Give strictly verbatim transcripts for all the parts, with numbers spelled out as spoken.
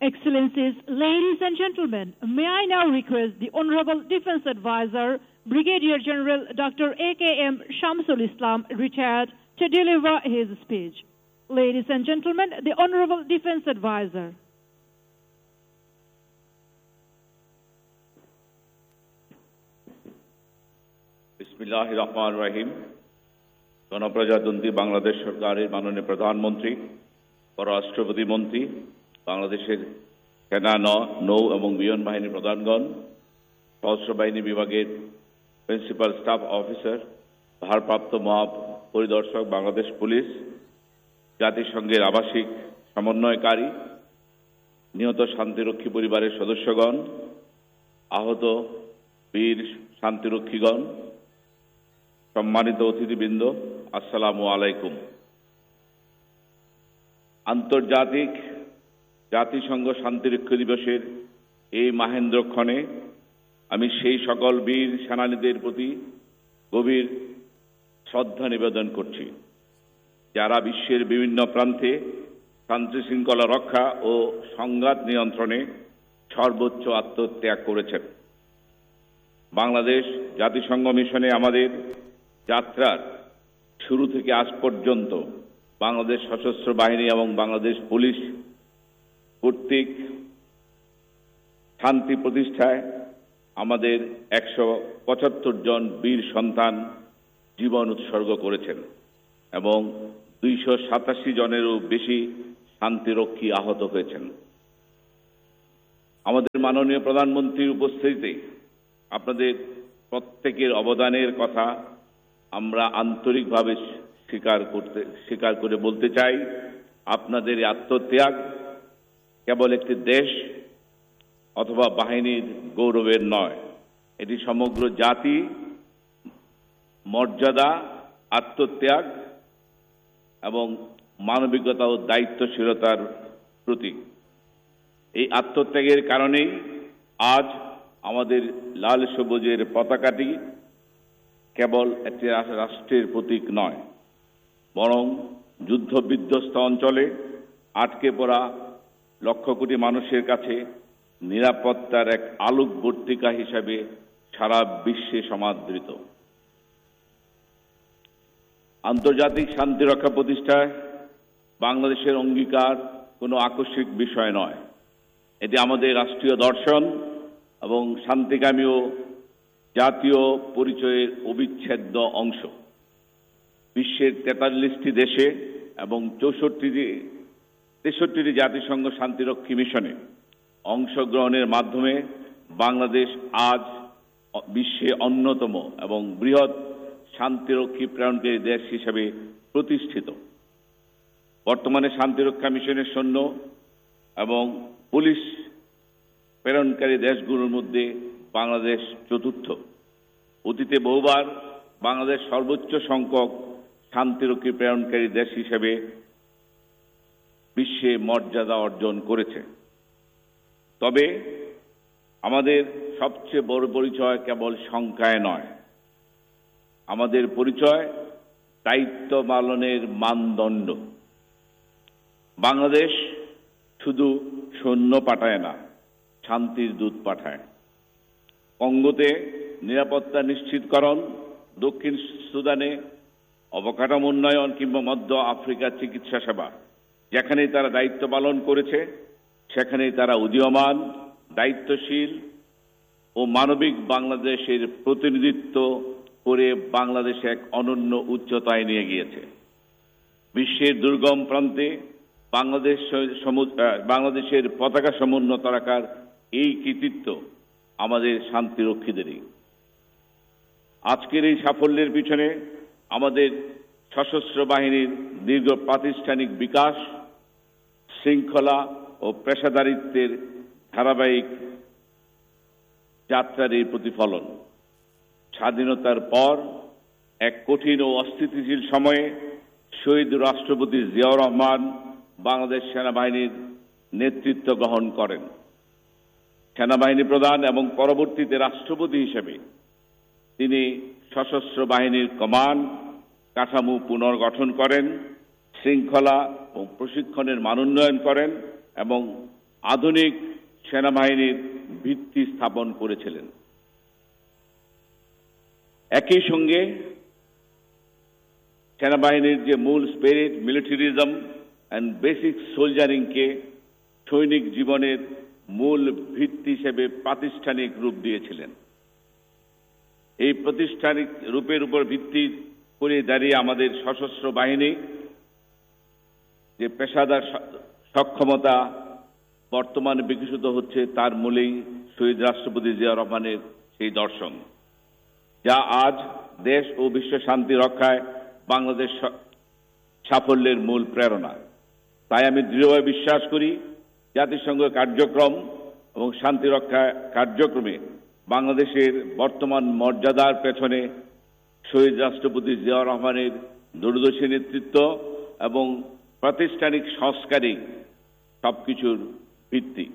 Excellencies, ladies and gentlemen, may I now request the Honorable Defense Advisor, Brigadier General Doctor A K M Shamsul Islam, retired, to deliver his speech. Ladies and gentlemen, the Honorable Defense Advisor. बिस्मिल्लाहिर रहमानिर रहीम। गणप्रजातंत्री बांग्लादेश सरकारेर माननीय प्रधानमंत्री, परराष्ट्र प्रतिमंत्री, बांग्लादेशेर सेना नौ एवं বিমান বাহিনী প্রধানগণ, সশস্ত্র বাহিনী বিভাগের প্রিন্সিপাল স্টাফ অফিসার, ভারপ্রাপ্ত মহাপরিদর্শক বাংলাদেশ পুলিশ, জাতিসংঘের আবাসিক সমন্বয়কারী, নিহত শান্তিরক্ষী পরিবারের সদস্যগণ, আহত বীর শান্তিরক্ষীগণ, সম্মানিত অতিথিবৃন্দ, আসসালামু আলাইকুম। আন্তর্জাতিক জাতিসংঘ শান্তিরক্ষী দিবসের এই মাহেন্দ্রক্ষণে আমি সেই সকল বীর সেনানীদের প্রতি গভীর শ্রদ্ধা নিবেদন করছি, যারা বিশ্বের বিভিন্ন প্রান্তে শান্তি শৃঙ্খলা রক্ষা ও সংঘাত নিয়ন্ত্রণে সর্বোচ্চ আত্মত্যাগ করেছেন। বাংলাদেশ জাতিসংঘ মিশনে আমাদের যাত্রার শুরু থেকে আজ পর্যন্ত বাংলাদেশ সশস্ত্র বাহিনী এবং বাংলাদেশ পুলিশ কর্তৃক শান্তি প্রতিষ্ঠায় আমাদের একশো পঁচাত্তর জন বীর সন্তান জীবন উৎসর্গ করেছেন এবং দুইশো সাতাশি জনেরও বেশি শান্তিরক্ষী আহত হয়েছেন। আমাদের মাননীয় প্রধানমন্ত্রীর উপস্থিতিতে আপনাদের প্রত্যেকের অবদানের কথা আমরা আন্তরিকভাবে স্বীকার করতে স্বীকার করে বলতে চাই। আপনাদের আত্মত্যাগ কেবল একটি দেশ অথবা বাহিনীর গৌরবের নয়, এটি সমগ্র জাতি মর্যাদা, আত্মত্যাগ এবং মানবিকতা ও দায়িত্বশীলতার প্রতীক। এই আত্মত্যাগের কারণেই আজ আমাদের লাল সবুজের পতাকাটি কেবল একটি রাষ্ট্রের প্রতীক নয়, বরং যুদ্ধ বিধ্বস্ত অঞ্চলে আটকে পড়া লক্ষ কোটি মানুষের কাছে নিরাপত্তার এক আলোকবর্তিকা হিসাবে সারা বিশ্বে সমাদৃত। আন্তর্জাতিক শান্তিরক্ষা প্রতিষ্ঠায় বাংলাদেশের অঙ্গীকার কোনো আকস্মিক বিষয় নয়, এটি আমাদের রাষ্ট্রীয় দর্শন এবং শান্তিকামী ও জাতীয় পরিচয়ের অবিচ্ছেদ্য অংশ। বিশ্বের তেতাল্লিশটি দেশে এবং চৌষট্টিটি তেষট্টিটি জাতিসংঘ শান্তিরক্ষী মিশনে অংশগ্রহণের মাধ্যমে বাংলাদেশ আজ বিশ্বে অন্যতম এবং বৃহৎ শান্তিরক্ষী প্রেরণকারী দেশ হিসেবে প্রতিষ্ঠিত। বর্তমানে শান্তিরক্ষা মিশনের সৈন্য এবং পুলিশ প্রেরণকারী দেশগুলোর মধ্যে বাংলাদেশ চতুর্থ। অতীতে বহুবার বাংলাদেশ সর্বোচ্চ সংখ্যক শান্তিরক্ষী প্রেরণকারী দেশ হিসেবে বিশ্বে মর্যাদা অর্জন করেছে। তবে আমাদের সবচেয়ে বড় পরিচয় কেবল সংখ্যায় নয়, আমাদের পরিচয় দায়িত্ব পালনের মানদণ্ড। বাংলাদেশ শুধু সৈন্য পাঠায় না, শান্তির দূত পাঠায়। কঙ্গোতে নিরাপত্তা নিশ্চিতকরণ, দক্ষিণ সুদানে অবকাঠামো উন্নয়ন কিংবা মধ্য আফ্রিকার চিকিৎসা সেবা, যেখানেই তারা দায়িত্ব পালন করেছে সেখানেই তারা উদীয়মান, দায়িত্বশীল ও মানবিক বাংলাদেশের প্রতিনিধিত্ব করে বাংলাদেশে এক অনন্য উচ্চতায় নিয়ে গিয়েছে। বিশ্বের দুর্গম প্রান্তে বাংলাদেশ বাংলাদেশের পতাকা সমুন্নত রাখার এই কৃতিত্ব আমাদের শান্তিরক্ষীদেরই। আজকের এই সাফল্যের পিছনে আমাদের সশস্ত্র বাহিনীর দীর্ঘ প্রাতিষ্ঠানিক বিকাশ, শৃঙ্খলা ও পেশাদারিত্বের ধারাবাহিক যাত্রার এই প্রতিফলন। স্বাধীনতার পর এক কঠিন ও অস্থিতিশীল সময়ে শহীদ রাষ্ট্রপতি জিয়াউর রহমান বাংলাদেশ সেনাবাহিনীর নেতৃত্ব গ্রহণ করেন। সেনাবাহিনী প্রধান এবং পরবর্তীতে রাষ্ট্রপতি হিসেবে তিনি সশস্ত্র বাহিনীর কমান্ড কাঠামো পুনর্গঠন করেন, শৃঙ্খলা ও প্রশিক্ষণের মান উন্নয়ন করেন এবং আধুনিক সেনাবাহিনীর ভিত্তি স্থাপন করেছিলেন। একই সঙ্গে সেনাবাহিনীর যে মূল স্পিরিট, মিলিটারিজম অ্যান্ড বেসিক সোলজারিংকে সৈনিক জীবনের মূল ভিত্তি হিসেবে প্রাতিষ্ঠানিক রূপ দিয়েছিলেন। এই প্রাতিষ্ঠানিক রূপের উপর ভিত্তি করে দাঁড়িয়ে আমাদের সশস্ত্র বাহিনী যে পেশাদার সক্ষমতা বর্তমানে বিকশিত হচ্ছে, তার মূলেই শহীদ রাষ্ট্রপতি জিয়া রহমানের সেই দর্শন, যা আজ দেশ ও বিশ্ব শান্তি রক্ষায় বাংলাদেশ সাফল্যের মূল প্রেরণা। তাই আমি দৃঢ়ভাবে বিশ্বাস করি, জাতিসংঘ কার্যক্রম এবং শান্তি রক্ষা কার্যক্রমে বাংলাদেশের বর্তমান মর্যাদার পেছনে শহীদ রাষ্ট্রপতি জিয়া রহমানের দূরদর্শী নেতৃত্ব এবং প্রাতিষ্ঠানিক সংস্কারই সবকিছুর ভিত্তি।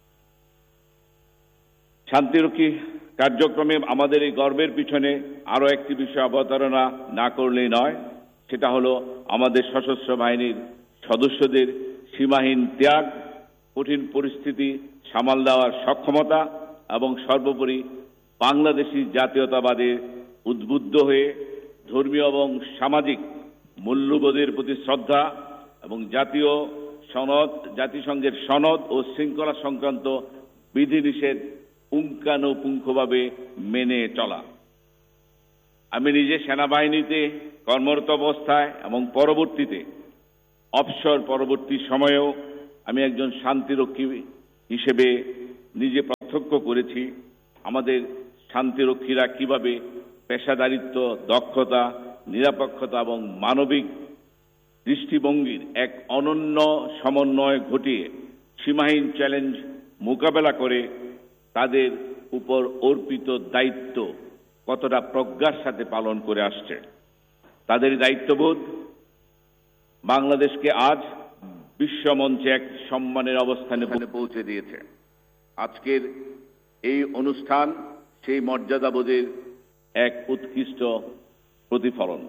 শান্তিরক্ষী কার্যক্রমে আমাদের এই গর্বের পিছনে আরও একটি বিষয় অবতারণা না করলেই নয়, সেটা হলো আমাদের সশস্ত্র বাহিনীর সদস্যদের সীমাহীন ত্যাগ, কঠিন পরিস্থিতি সামাল দেওয়ার সক্ষমতা এবং সর্বোপরি বাংলাদেশী জাতীয়তাবাদে উদ্বুদ্ধ হয়ে ধর্মীয় এবং সামাজিক মূল্যবোধের প্রতি শ্রদ্ধা এবং জাতীয় সনদ, জাতিসংঘের সনদ ও শৃঙ্খলা সংক্রান্ত বিধিনিষেধ পুঙ্খানুপুঙ্খভাবে মেনে চলা। আমি নিজে সেনাবাহিনীতে কর্মরত অবস্থায় এবং পরবর্তীতে অবসর পরবর্তী সময়েও আমি একজন শান্তিরক্ষী হিসেবে নিজে প্রত্যক্ষ করেছি আমাদের শান্তিরক্ষীরা কিভাবে পেশাদারিত্ব, দক্ষতা, নিরপেক্ষতা এবং মানবিক দৃষ্টিভঙ্গির এক অনন্য সমন্বয় ঘটিয়ে সীমাহীন চ্যালেঞ্জ মোকাবেলা করে তাদের উপর অর্পিত দায়িত্ব কতটা প্রজ্ঞার সাথে পালন করে আসছে। তাদের দায়িত্ববোধ বাংলাদেশকে আজ বিশ্বমঞ্চে এক সম্মানের অবস্থানে পৌঁছে দিয়েছে। আজকের এই অনুষ্ঠান সেই মর্যাদাবোধের এক উৎকৃষ্ট প্রতিফলন।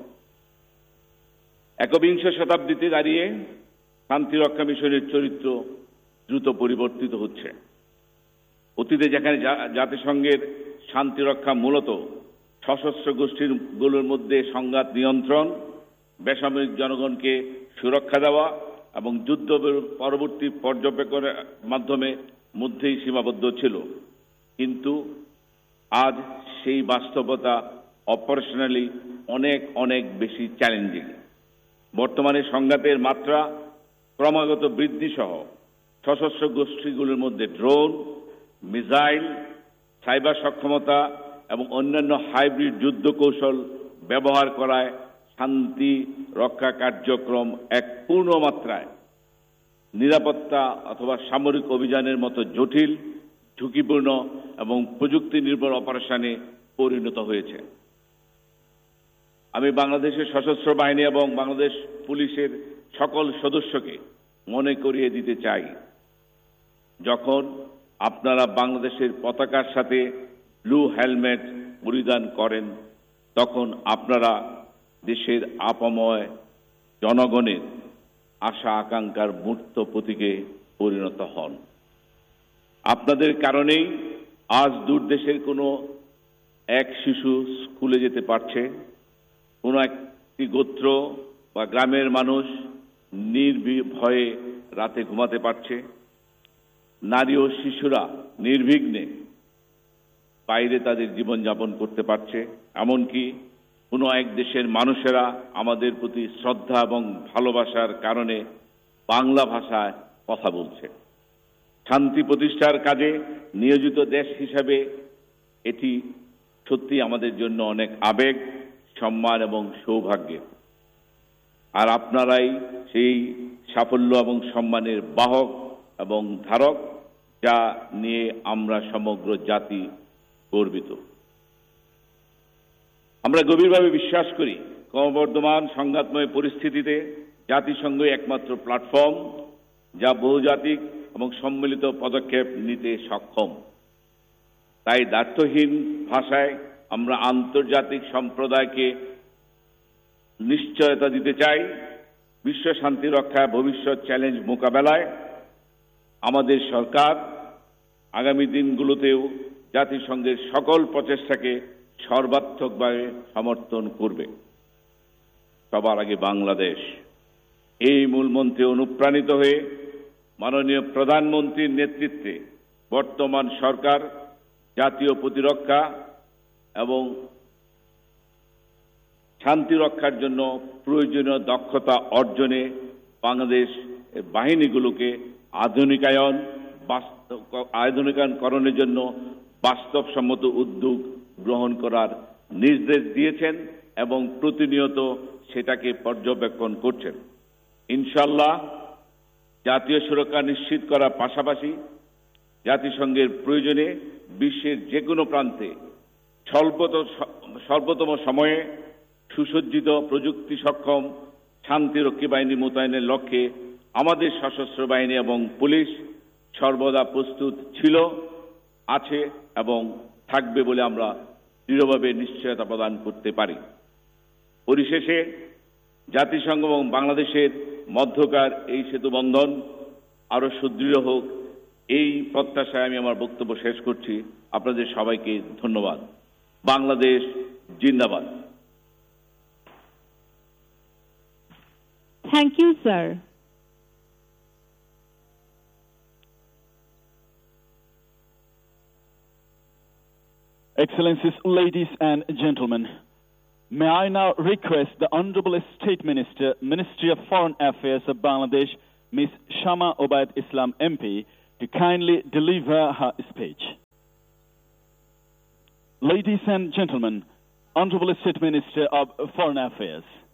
একবিংশ শতাব্দীতে দাঁড়িয়ে শান্তিরক্ষা মিশনের চরিত্র দ্রুত পরিবর্তিত হচ্ছে। অতীতে যেখানে জাতিসংঘের শান্তিরক্ষা মূলত সশস্ত্র গোষ্ঠীগুলোর মধ্যে সংঘাত নিয়ন্ত্রণ, বেসামরিক জনগণকে সুরক্ষা দেওয়া এবং যুদ্ধ পরবর্তী পর্যবেক্ষণের মাধ্যমে মধ্যেই সীমাবদ্ধ ছিল, কিন্তু আজ সেই বাস্তবতা অপারেশনালি অনেক অনেক বেশি চ্যালেঞ্জিং। বর্তমানে সংঘাতের মাত্রা ক্রমাগত বৃদ্ধি সহ সশস্ত্র গোষ্ঠীগুলোর মধ্যে ড্রোন, মিসাইল, সাইবার সক্ষমতা এবং অন্যান্য হাইব্রিড যুদ্ধ কৌশল ব্যবহার করায় শান্তি রক্ষা কার্যক্রম এক পূর্ণ মাত্রায় নিরাপত্তা অথবা সামরিক অভিযানের মতো জটিল, ঝুঁকিপূর্ণ এবং প্রযুক্তি নির্ভর অপারেশনে পরিণত হয়েছে। আমি বাংলাদেশের সশস্ত্র বাহিনী এবং বাংলাদেশ পুলিশের সকল সদস্যকে মনে করিয়ে দিতে চাই, যখন আপনারা বাংলাদেশের পতাকার সাথে ব্লু হেলমেট পরিধান করেন, তখন আপনারা দেশের আপাময় জনগণের আশা আকাঙ্ক্ষার মূর্ত প্রতীকে পরিণত হন। আপনাদের কারণেই আজ দূর দেশের কোনো এক শিশু স্কুলে যেতে পারছে, কোনো একটি গোত্র বা গ্রামের মানুষ নির্ভয়ে রাতে ঘুমাতে পারছে, নারী ও শিশুরা নির্বিঘ্নে বাইরে তাদের জীবনযাপন করতে পারছে, এমনকি কোনো এক দেশের মানুষেরা আমাদের প্রতি শ্রদ্ধা এবং ভালোবাসার কারণে বাংলা ভাষায় কথা বলছে। শান্তি প্রতিষ্ঠার কাজে নিয়োজিত দেশ হিসাবে এটি সত্যি আমাদের জন্য অনেক আবেগ, সম্মান এবং সৌভাগ্যের। আর আপনারাই সেই সাফল্য এবং সম্মানের বাহক এবং ধারক, যা নিয়ে আমরা সমগ্র জাতি গর্বিত। আমরা গভীরভাবে বিশ্বাস করি, ক্রমবর্ধমান সংঘাতময় পরিস্থিতিতে জাতিসংঘ একমাত্র প্ল্যাটফর্ম যা বহুজাতিক এবং সম্মিলিত পদক্ষেপ নিতে সক্ষম। তাই দায়িত্বহীন ভাষায় আমরা আন্তর্জাতিক সম্প্রদায়কে নিশ্চয়তা দিতে চাই, বিশ্ব শান্তি রক্ষায় ভবিষ্যৎ চ্যালেঞ্জ মোকাবেলায় আমাদের সরকার আগামী দিনগুলোতেও জাতিসংঘের সকল প্রচেষ্টাকে সর্বাত্মকভাবে সমর্থন করবে। সবার আগে বাংলাদেশ, এই মূলমন্ত্রে অনুপ্রাণিত হয়ে মাননীয় প্রধানমন্ত্রীর নেতৃত্বে বর্তমান সরকার জাতীয় প্রতিরক্ষা এবং শান্তি রক্ষার জন্য প্রয়োজনীয় দক্ষতা অর্জনে বাংলাদেশ বাহিনীগুলোকে আধুনিকায়ন আধুনিকায়নকরণের জন্য বাস্তবসম্মত উদ্যোগ গ্রহণ করার নির্দেশ দিয়েছেন এবং প্রতিনিয়ত সেটাকে পর্যবেক্ষণ করছেন। ইনশাআল্লাহ জাতীয় সুরক্ষা নিশ্চিত করার পাশাপাশি জাতিসংঘের প্রয়োজনে বিশ্বের যে কোনো প্রান্তে স্বল্পতম সময়ে সুসজ্জিত প্রযুক্তি সক্ষম শান্তিরক্ষী বাহিনী মোতায়েনের লক্ষ্যে আমাদের সশস্ত্র বাহিনী এবং পুলিশ সর্বদা প্রস্তুত ছিল, আছে এবং থাকবে বলে আমরা দৃঢ়ভাবে নিশ্চয়তা প্রদান করতে পারি। পরিশেষে জাতিসংঘ এবং বাংলাদেশের মধ্যকার এই সেতুবন্ধন আরো সুদৃঢ় হোক, এই প্রত্যাশায় আমি আমার বক্তব্য শেষ করছি। আপনাদের সবাইকে ধন্যবাদ। বাংলাদেশ জিন্দাবাদ। Thank you, sir. Excellencies, ladies and gentlemen, may I now request the Honorable State Minister, Ministry of Foreign Affairs of Bangladesh, Miz Shama Obaid Islam M P, to kindly deliver her speech. Ladies and gentlemen, Honorable State Minister of Foreign Affairs.